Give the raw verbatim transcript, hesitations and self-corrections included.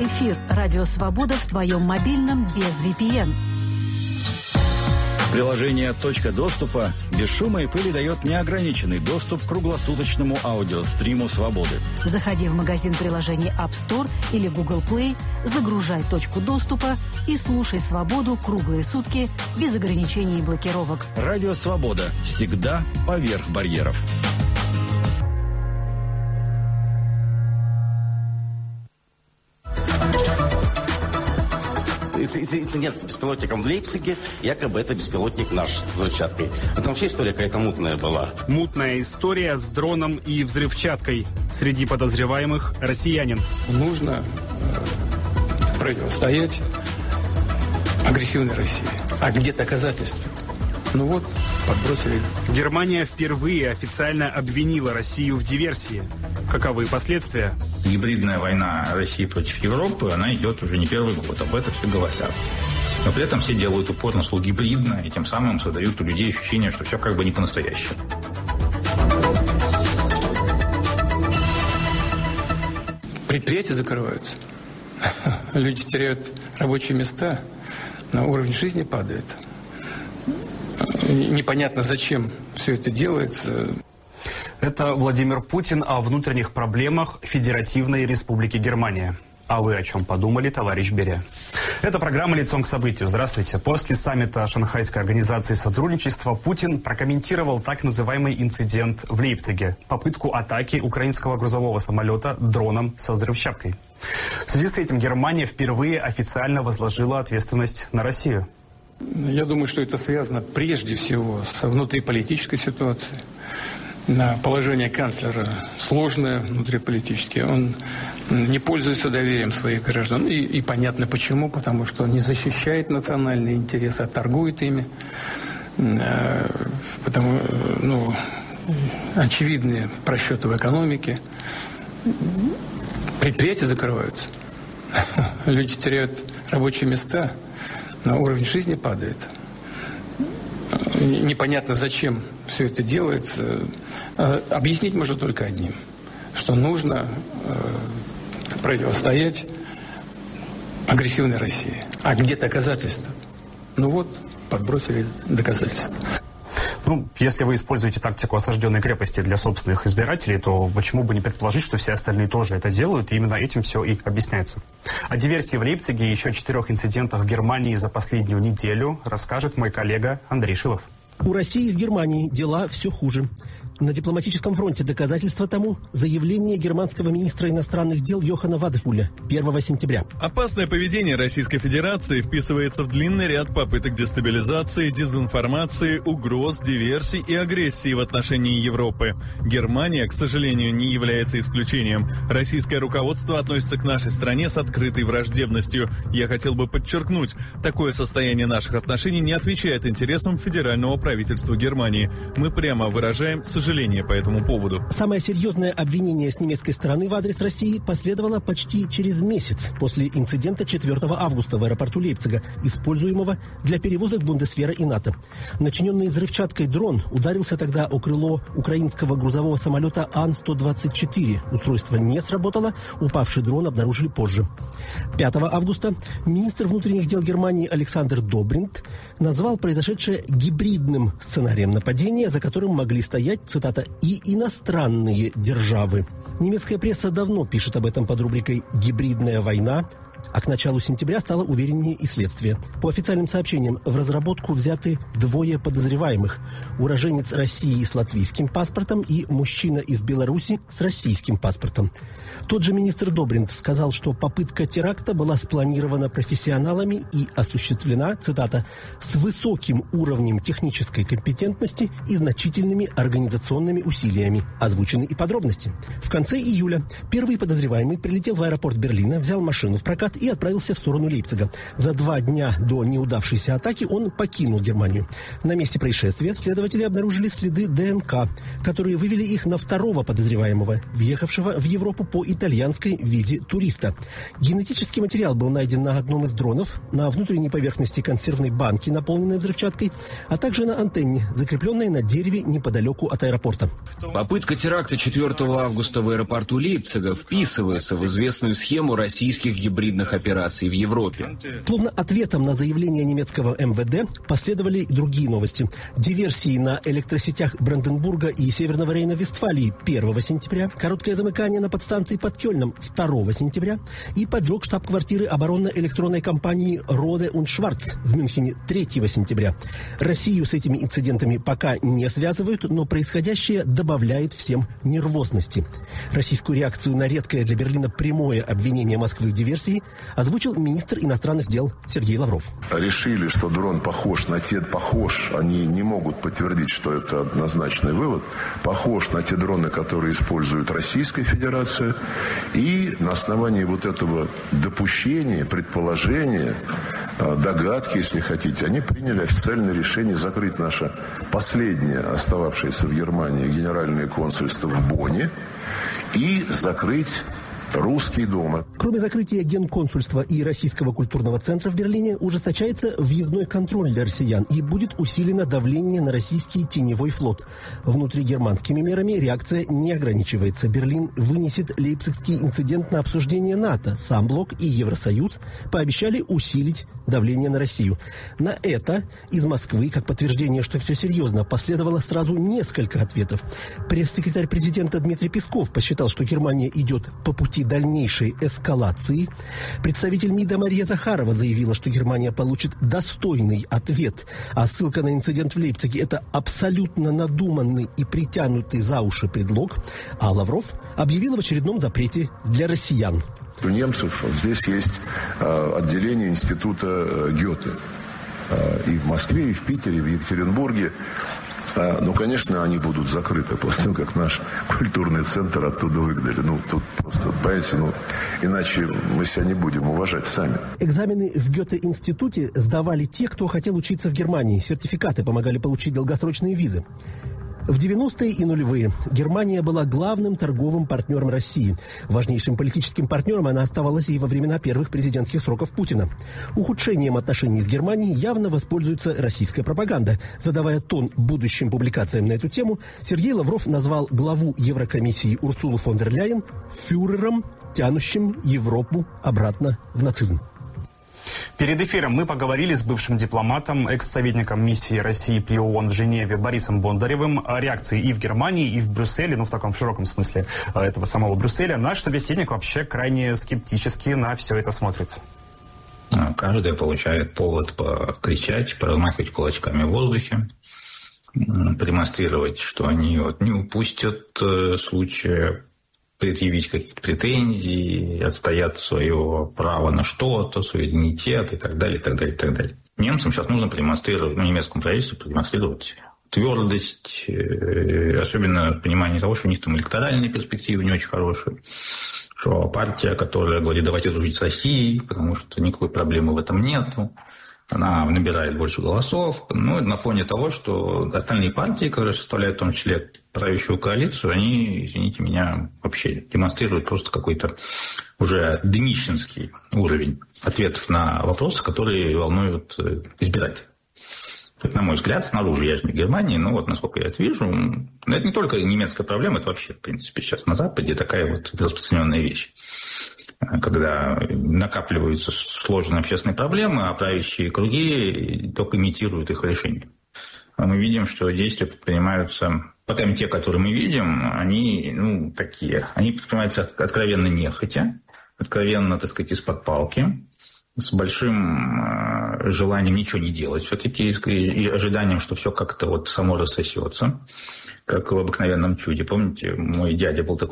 эфир «Радио Свобода» в твоем мобильном без ви пи эн. Приложение «Точка доступа» без шума и пыли дает неограниченный доступ к круглосуточному аудиостриму «Свободы». Заходи в магазин приложений App Store или Google Play, загружай «Точку доступа» и слушай «Свободу» круглые сутки без ограничений и блокировок. Радио «Свобода» всегда поверх барьеров. Инцидент с беспилотником в Лейпциге, якобы это беспилотник наш с взрывчаткой. Это вообще история какая-то мутная была. Мутная история с дроном и взрывчаткой. Среди подозреваемых россиянин. Нужно противостоять агрессивной России. А где доказательства? Ну вот, подбросили. Германия впервые официально обвинила Россию в диверсии. Каковы последствия? Гибридная война России против Европы, она идет уже не первый год. Об этом все говорят. Но при этом все делают упор на слово «гибридно», и тем самым создают у людей ощущение, что все как бы не по-настоящему. Предприятия закрываются. Люди теряют рабочие места, но уровень жизни падает. Непонятно, зачем все это делается. Это Владимир Путин о внутренних проблемах Федеративной Республики Германия. А вы о чем подумали, товарищ Берия? Это программа «Лицом к событию». Здравствуйте. После саммита Шанхайской организации сотрудничества Путин прокомментировал так называемый инцидент в Лейпциге. Попытку атаки украинского грузового самолета дроном со взрывчаткой. В связи с этим Германия впервые официально возложила ответственность на Россию. Я думаю, что это связано прежде всего с внутриполитической ситуацией. На положение канцлера сложное внутриполитически. Он не пользуется доверием своих граждан. И, и понятно почему. Потому что он не защищает национальные интересы, а торгует ими. Потому, ну, очевидные просчеты в экономике. Предприятия закрываются. Люди теряют рабочие места. Но уровень жизни падает. Непонятно, зачем все это делается. Объяснить можно только одним, что нужно противостоять агрессивной России. А где доказательства? Ну вот, подбросили доказательства. Ну, если вы используете тактику осажденной крепости для собственных избирателей, то почему бы не предположить, что все остальные тоже это делают, и именно этим все и объясняется. О диверсии в Лейпциге и еще четырех инцидентах в Германии за последнюю неделю расскажет мой коллега Андрей Шилов. У России с Германией дела все хуже. На дипломатическом фронте доказательства тому – заявление германского министра иностранных дел Йохана Вадефуля первого сентября. Опасное поведение Российской Федерации вписывается в длинный ряд попыток дестабилизации, дезинформации, угроз, диверсий и агрессии в отношении Европы. Германия, к сожалению, не является исключением. Российское руководство относится к нашей стране с открытой враждебностью. Я хотел бы подчеркнуть, такое состояние наших отношений не отвечает интересам федерального правительства Германии. Мы прямо выражаем сожаление по этому поводу. Самое серьезное обвинение с немецкой стороны в адрес России последовало почти через месяц после инцидента четвёртого августа в аэропорту Лейпцига, используемого для перевозок Бундесвера и НАТО. Начиненный взрывчаткой дрон ударился тогда о крыло украинского грузового самолета Ан сто двадцать четыре. Устройство не сработало, упавший дрон обнаружили позже. пятого августа министр внутренних дел Германии Александр Добринт назвал произошедшее гибридным сценарием нападения, за которым могли стоять, цитата, «и иностранные державы». Немецкая пресса давно пишет об этом под рубрикой «Гибридная война», а к началу сентября стало увереннее и следствие. По официальным сообщениям, в разработку взяты двое подозреваемых. Уроженец России с латвийским паспортом и мужчина из Беларуси с российским паспортом. Тот же министр Добринт сказал, что попытка теракта была спланирована профессионалами и осуществлена, цитата, «с высоким уровнем технической компетентности и значительными организационными усилиями». Озвучены и подробности. В конце июля первый подозреваемый прилетел в аэропорт Берлина, взял машину в прокат и отправился в сторону Лейпцига. За два дня до неудавшейся атаки он покинул Германию. На месте происшествия следователи обнаружили следы ДНК, которые вывели их на второго подозреваемого, въехавшего в Европу по итальянской визе туриста. Генетический материал был найден на одном из дронов, на внутренней поверхности консервной банки, наполненной взрывчаткой, а также на антенне, закрепленной на дереве неподалеку от аэропорта. Попытка теракта четвёртого августа в аэропорту Лейпцига вписывается в известную схему российских гибридных военных операций в Европе. Словно ответом на заявление немецкого эм вэ дэ последовали другие новости. Диверсии на электросетях Бранденбурга и Северного Рейна-Вестфалии первого сентября, короткое замыкание на подстанции под Кёльном второго сентября и поджог штаб-квартиры оборонно-электронной компании Роде und Schwarz в Мюнхене третьего сентября. Россию с этими инцидентами пока не связывают, но происходящее добавляет всем нервозности. Российскую реакцию на редкое для Берлина прямое обвинение Москвы в диверсии озвучил министр иностранных дел Сергей Лавров. Решили, что дрон похож на те, похож, они не могут подтвердить, что это однозначный вывод, похож на те дроны, которые использует Российская Федерация, и на основании вот этого допущения, предположения, догадки, если хотите, они приняли официальное решение закрыть наше последнее остававшееся в Германии генеральное консульство в Бонне и закрыть русские дома. Кроме закрытия генконсульства и Российского культурного центра в Берлине, ужесточается въездной контроль для россиян и будет усилено давление на российский теневой флот. Внутригерманскими мерами реакция не ограничивается. Берлин вынесет лейпцигский инцидент на обсуждение НАТО. Сам блок и Евросоюз пообещали усилить давление на Россию. На это из Москвы, как подтверждение, что все серьезно, последовало сразу несколько ответов. Пресс-секретарь президента Дмитрий Песков посчитал, что Германия идет по пути дальнейшей эскалации. Представитель МИДа Мария Захарова заявила, что Германия получит достойный ответ. А ссылка на инцидент в Лейпциге – это абсолютно надуманный и притянутый за уши предлог. А Лавров объявил в очередном запрете для россиян. У немцев здесь есть э, отделение института э, Гёте. Э, и в Москве, и в Питере, и в Екатеринбурге. Э, ну, конечно, они будут закрыты после того, как наш культурный центр оттуда выгнали. Ну, тут просто, понимаете, ну, иначе мы себя не будем уважать сами. Экзамены в Гёте-институте сдавали те, кто хотел учиться в Германии. Сертификаты помогали получить долгосрочные визы. В девяностые и нулевые Германия была главным торговым партнером России. Важнейшим политическим партнером она оставалась и во времена первых президентских сроков Путина. Ухудшением отношений с Германией явно воспользуется российская пропаганда. Задавая тон будущим публикациям на эту тему, Сергей Лавров назвал главу Еврокомиссии Урсулу фон дер Ляйен фюрером, тянущим Европу обратно в нацизм. Перед эфиром мы поговорили с бывшим дипломатом, экс-советником миссии России при ООН в Женеве Борисом Бондаревым о реакции и в Германии, и в Брюсселе, ну в таком широком смысле этого самого Брюсселя. Наш собеседник вообще крайне скептически на все это смотрит. Каждый получает повод покричать, поразмахивать кулачками в воздухе, демонстрировать, что они вот не упустят случая предъявить какие-то претензии, отстоять свое право на что-то, свой идентитет и так далее, и так далее, и так далее. Немцам сейчас нужно продемонстрировать, ну, немецкому правительству продемонстрировать твердость, особенно понимание того, что у них там электоральные перспективы не очень хорошие, что партия, которая говорит, давайте дружить с Россией, потому что никакой проблемы в этом нету, она набирает больше голосов. Ну, на фоне того, что остальные партии, которые составляют в том числе правящую коалицию, они, извините меня, вообще демонстрируют просто какой-то уже днищенский уровень ответов на вопросы, которые волнуют избирателей. Это, на мой взгляд, снаружи, я же не в Германии, но вот насколько я это вижу, это не только немецкая проблема, это вообще, в принципе, сейчас на Западе такая вот распространенная вещь. Когда накапливаются сложные общественные проблемы, а правящие круги только имитируют их решение. Мы видим, что действия предпринимаются, по крайней мере, те, которые мы видим, они, ну, такие, они предпринимаются откровенно нехотя, откровенно, так сказать, из-под палки, с большим желанием ничего не делать все-таки, и ожиданием, что все как-то вот само рассосется, как в «Обыкновенном чуде». Помните, мой дядя был такой